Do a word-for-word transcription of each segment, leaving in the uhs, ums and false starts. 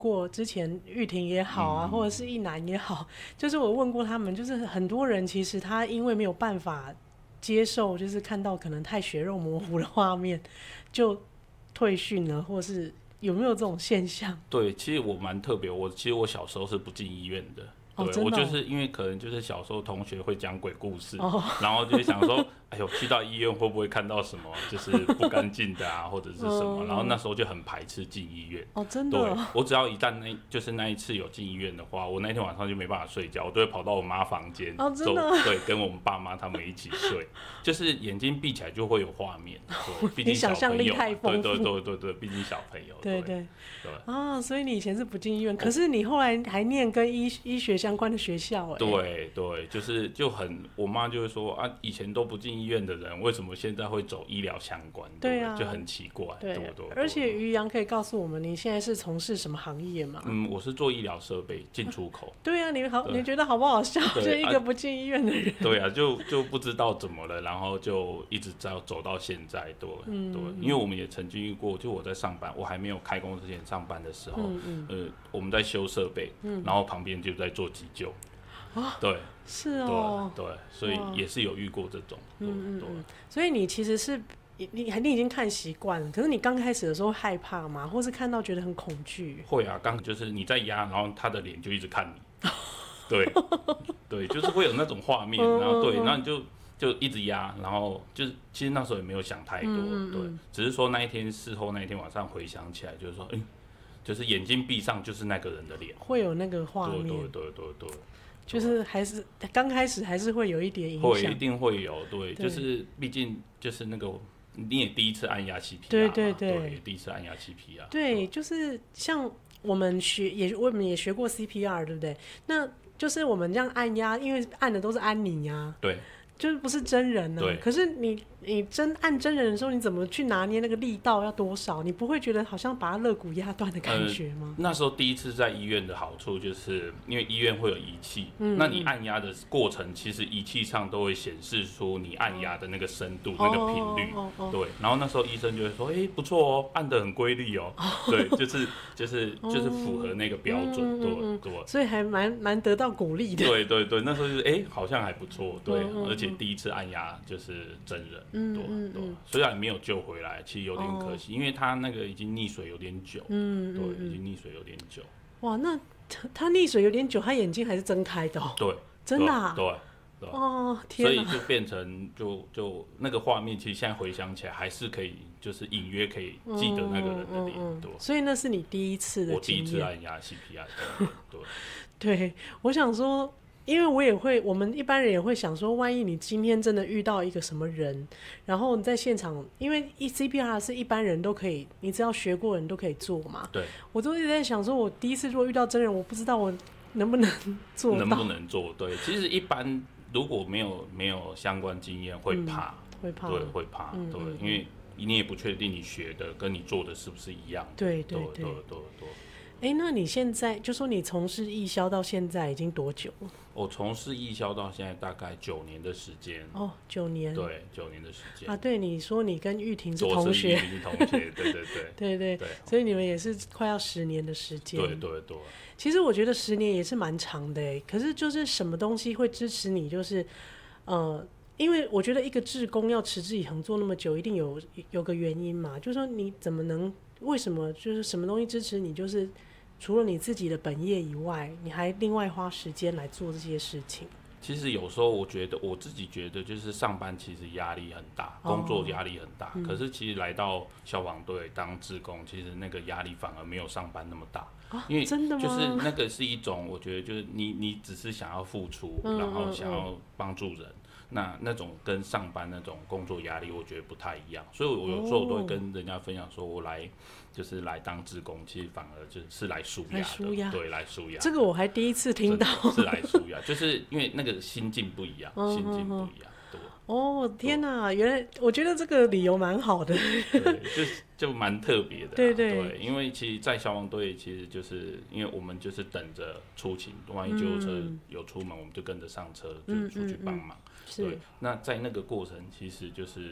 过之前玉婷也好啊， 嗯或者是一男也好，就是我问过他们，就是很多人其实他因为没有办法接受，就是看到可能太血肉模糊的画面，就退训了，或是有没有这种现象？ 对，其实我蛮特别，我其实我小时候是不进医院的。 哦， 对， 真的、哦、 我就是因为可能就是小时候同学会讲鬼故事， 哦、 然后就会想说，哎呦，去到医院会不会看到什么就是不干净的啊，或者是什么？ 嗯、 然后那时候就很排斥进医院。 哦，真的、哦。 对，我只要一旦那就是那一次有进医院的话，我那天晚上就没办法睡觉，我都会跑到我妈房间， 哦，真的。 对，跟我们爸妈他们一起睡，就是眼睛闭起来就会有画面。对，毕竟小朋友嘛，对对对对对，毕竟小朋友。 对对对啊，所以你以前是不进医院，可是你后来还念跟医医学相关的学校。 对对，就是就很，我妈就会说啊，以前都不进医院的人，为什么现在会走医疗相关？ 对啊， 就很奇怪。 对， 对对。 而且于洋可以告诉我们，你现在是从事什么行业吗？ 嗯，我是做医疗设备进出口。 对啊，你好，你觉得好不好笑？就一个不进医院的人。 对啊，就就不知道怎么了，然后就一直在走到现在。对、嗯、对，因为我们也曾经遇过，就我在上班，我还没有开工之前上班的时候，嗯嗯呃，我们在修设备，嗯，然后旁边就在做急救。啊，对， 是哦， 对对，所以也是有遇过这种，嗯嗯嗯，所以你其实是你你已经看习惯了，可是你刚开始的时候害怕吗？或是看到觉得很恐惧？ 会啊，刚就是你在压，然后他的脸就一直看你，对对，就是会有那种画面，然后对，然后你就就一直压，然后就是其实那时候也没有想太多，嗯嗯嗯对，只是说那一天事后那一天晚上回想起来，就是说，哎、欸，就是眼睛闭上就是那个人的脸， 会有那个画面， 对对对对对。 就是还是刚开始还是会有一点影响， 会一定会有，对，对就是毕竟就是那个你也第一次按压 C P R， 对对 对, 对，第一次按压 C P R， 对，就是像我们学也我们也学过 C P R， 对不对？那就是我们这样按压，因为按的都是安妮啊， 对， 就是不是真人啊。可是你你真按真人的时候，你怎么去拿捏那个力道要多少？你不会觉得好像把他肋骨压断的感觉吗、呃？ 那时候第一次在医院的好处就是因为医院会有仪器，嗯、那你按压的过程，其实仪器上都会显示出你按压的那个深度、哦、那个频率，哦哦哦、对。然后那时候医生就会说：“哎、欸，不错哦，按得很规律哦。哦”对，就是就是就是符合那个标准，嗯、对、嗯、对。 所以还蛮蛮得到鼓励的。 对对对，那时候就是哎、欸，好像还不错，对、嗯，而且第一次按压就是真人，嗯、对对。嗯虽然没有救回来，其实有点可惜，哦、因为他那个已经溺水有点久，嗯，对，嗯、已经溺水有点久。 哇，那他他溺水有点久，他眼睛还是睁开的、哦， 对， 真的、啊， 对，对，对哦，天哪！ 所以就变成就就那个画面，其实现在回想起来还是可以，就是隐约可以记得那个人的脸，嗯嗯嗯、对。 所以那是你第一次的经验， 我第一次按压 C P R， 对， 对，对，我想说。因为我也会，我们一般人也会想说，万一你今天真的遇到一个什么人，然后你在现场，因为 C P R 是一般人都可以，你只要学过人都可以做嘛。 对， 我都一直在想说，我第一次如果遇到真人，我不知道我能不能做到， 能不能做？对，其实一般如果没有没有相关经验，会怕、 嗯，会怕， 对，会怕，嗯、对，嗯、因为你也不确定你学的跟你做的是不是一样的。 对对对对对对对。 哎、欸，那你现在就说你从事义消到现在已经多久了？ 我从事义消到现在大概九年的时间。 哦，九年。 对，九年的时间。 啊，对，你说你跟玉婷是同学， 是同学，对对对， 对对对，所以你们也是快要十年的时间。 对对对。 其实我觉得十年也是蛮长的哎，可是就是什么东西会支持你？就是呃，因为我觉得一个志工要持之以恒做那么久，一定有有个原因嘛。就是说你怎么能为什么就是什么东西支持你？就是除了你自己的本业以外，你还另外花时间来做这些事情。 其实有时候我觉得我自己觉得就是上班其实压力很大，哦、工作压力很大、嗯、可是其实来到消防队当志工，其实那个压力反而没有上班那么大、 哦、 因为真的吗？ 就是那个是一种我觉得就是你你只是想要付出、嗯、然后想要帮助人、嗯、那那种跟上班那种工作压力我觉得不太一样，所以我有时候我都会跟人家分享说我来就是来当志工，其实反而就是来舒压的，对，来舒压。 这个我还第一次听到， 是来舒压，就是因为那个心境不一样，心境不一样。对。 哦，天哪！原来我觉得这个理由蛮好的， 对，就就蛮特别的。 对 对, 对，因为其实，在消防队，其实就是因为我们就是等着出勤，万一救护车有出门，嗯、我们就跟着上车，就出去帮忙。 嗯嗯嗯、对， 那在那个过程，其实就是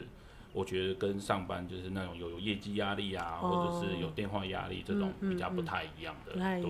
我觉得跟上班就是那种有有业绩压力啊， 哦、 或者是有电话压力这种比较不太一样的。 不太一